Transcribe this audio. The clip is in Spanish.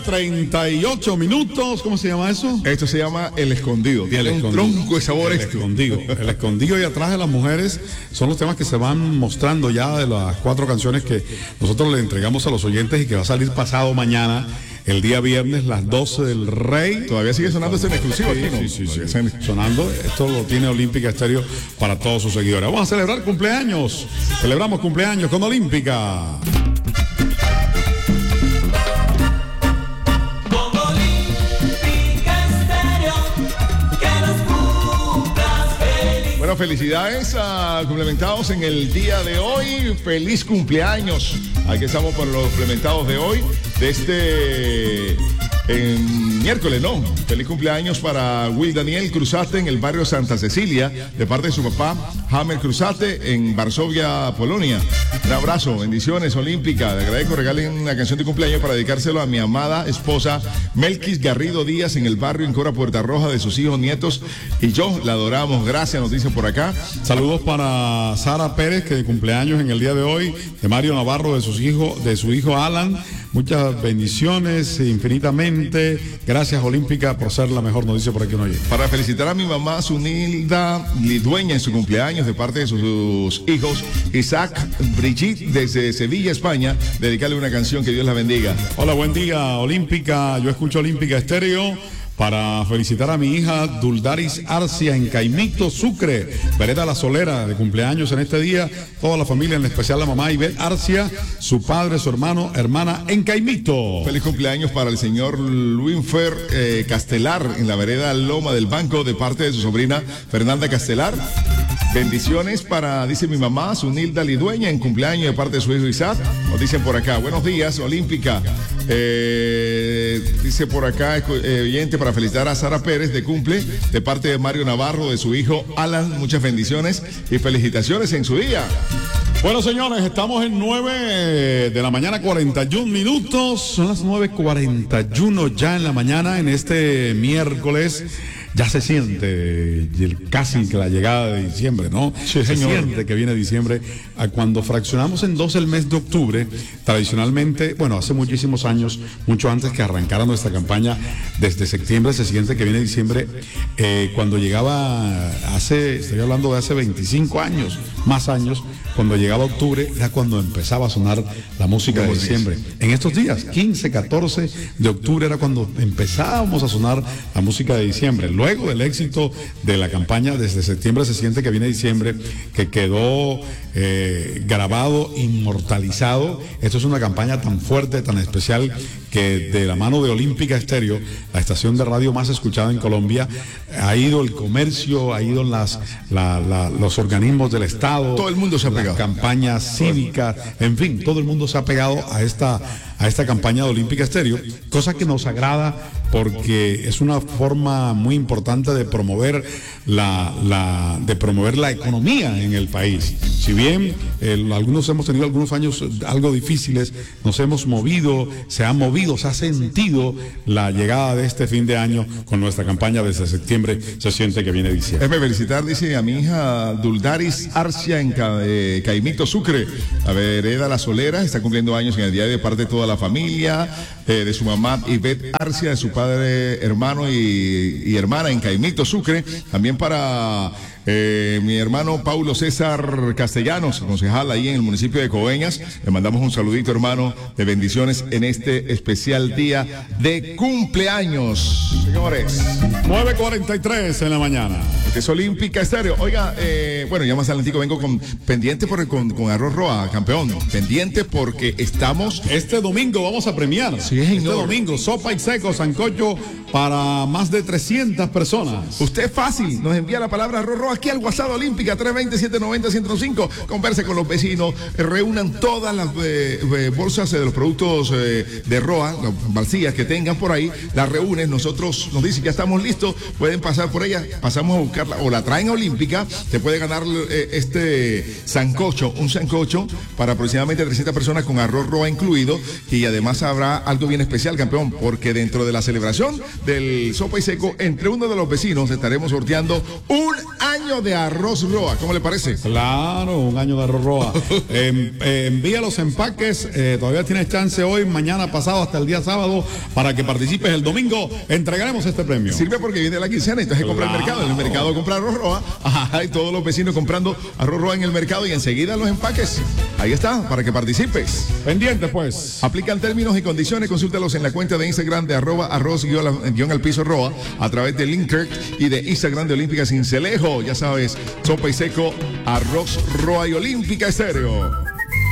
9:38. ¿Cómo se llama eso? Esto se llama El Escondido. Tiene un tronco de sabor El Escondido. El Escondido y Atrás de las Mujeres son los temas que se van mostrando ya de las 4 canciones que nosotros le entregamos a los oyentes y que va a salir pasado mañana, el día viernes, las 12 del Rey. Todavía sigue sonando ese en exclusivo aquí, ¿no? Sí. Sonando. Esto lo tiene Olímpica Estéreo para todos sus seguidores. Vamos a celebrar cumpleaños. Celebramos cumpleaños con Olímpica. Bueno, felicidades a complementados en el día de hoy. Feliz cumpleaños. Aquí estamos por los complementados de hoy, de este miércoles, ¿no? Feliz cumpleaños para Will Daniel Cruzate en el barrio Santa Cecilia, de parte de su papá, Hammer Cruzate, en Varsovia, Polonia. Un abrazo, bendiciones, Olímpica. Le agradezco, regalen una canción de cumpleaños para dedicárselo a mi amada esposa, Melquis Garrido Díaz, en el barrio Incora, Puerta Roja, de sus hijos, nietos, y yo la adoramos. Gracias, nos dicen por acá. Saludos para Sara Pérez, que de cumpleaños en el día de hoy, de Mario Navarro, de su hijo Alan. Muchas bendiciones infinitamente. Gracias, Olímpica, por ser la mejor noticia por aquí no llega. Para felicitar a mi mamá, Sunilda Lidueña, en su cumpleaños, de parte de sus hijos, Isaac, Brigitte, desde Sevilla, España, dedicarle una canción, que Dios la bendiga. Hola, buen día, Olímpica. Yo escucho Olímpica Estéreo para felicitar a mi hija Duldaris Arcia en Caimito, Sucre, Vereda La Solera, de cumpleaños en este día. Toda la familia, en especial la mamá Ivette Arcia, su padre, su hermano, hermana en Caimito. Feliz cumpleaños para el señor Luinfer Castelar, en la vereda Loma del Banco, de parte de su sobrina Fernanda Castelar. Bendiciones para, dice mi mamá, Sunilda Lidueña, en cumpleaños de parte de su hijo Isaac. Nos dicen por acá, buenos días, Olímpica. Dice por acá, oyente, para felicitar a Sara Pérez, de cumple, de parte de Mario Navarro, de su hijo Alan. Muchas bendiciones y felicitaciones en su día. Bueno, señores, estamos en 9 de la mañana, 41 minutos. Son las 9:41 ya en la mañana, en este miércoles. Ya se siente casi que la llegada de diciembre, ¿no? Sí, se señor. siente que viene diciembre. Cuando fraccionamos en 2 el mes de octubre, tradicionalmente, bueno, hace muchísimos años, mucho antes que arrancara nuestra campaña, desde septiembre se siente que viene diciembre. Cuando llegaba estoy hablando de hace 25 años, más años, cuando llegaba octubre, era cuando empezaba a sonar la música de diciembre. En estos días, 15, 14 de octubre, era cuando empezábamos a sonar la música de diciembre. Luego del éxito de la campaña, desde septiembre se siente que viene diciembre, que quedó grabado, inmortalizado. Esto es una campaña tan fuerte, tan especial, que de la mano de Olímpica Estéreo, la estación de radio más escuchada en Colombia, ha ido el comercio, ha ido los organismos del Estado. Todo el mundo se ha pegado. Las campañas cívicas, en fin, todo el mundo se ha pegado a esta campaña de Olímpica Estéreo, cosa que nos agrada porque es una forma muy importante de promover la economía en el país. Si bien algunos hemos tenido algunos años algo difíciles, nos hemos movido, se ha sentido la llegada de este fin de año con nuestra campaña desde septiembre. Se siente que viene diciembre. Déjame felicitar, dice, a mi hija Duldaris Arcia en Caimito, Sucre, a vereda La Solera. Está cumpliendo años en el día de parte de toda la familia, de su mamá Ivette Arcia, de su padre, hermano y hermana en Caimito, Sucre. También para mi hermano Paulo César Castellanos, concejal ahí en el municipio de Coveñas. Le mandamos un saludito, hermano, de bendiciones en este especial día de cumpleaños. Señores, 9:43 en la mañana. Este es Olímpica Estéreo. Oiga, bueno, ya más adelantico vengo pendiente con Arroz Roa, campeón. Pendiente porque estamos... Este domingo vamos a premiar. Sí, señor. Este domingo, sopa y seco, sancocho para más de 300 personas. Usted fácil, nos envía la palabra Arroz Roa aquí al WhatsApp Olímpica 320-790-105. Converse con los vecinos, reúnan todas las bolsas de los productos de Roa, las vacías que tengan por ahí, las reúnen, nosotros nos dicen que ya estamos listos, pueden pasar por ella, pasamos a buscarla o la traen a Olímpica. Te puede ganar este sancocho, un sancocho para aproximadamente 300 personas con arroz Roa incluido, y además habrá algo bien especial, campeón, porque dentro de la celebración del sopa y seco, entre uno de los vecinos estaremos sorteando un año año de arroz Roa. ¿Cómo le parece? Claro, un año de arroz Roa. Envía los empaques, todavía tienes chance hoy, mañana, pasado, hasta el día sábado, para que participes el domingo. Entregaremos este premio. Sirve porque viene la quincena, entonces compra el mercado. En el mercado compra arroz Roa. Ajá, y todos los vecinos comprando arroz Roa en el mercado y enseguida los empaques. Ahí está, para que participes. Pendiente, pues. Aplican términos y condiciones, consúltalos en la cuenta de Instagram de @arroz_al-piso Roa, a través de Linkert y de Instagram de Olímpica Cincelejo. Ya sabes, sopa y seco, arroz Roa y Olímpica Estéreo.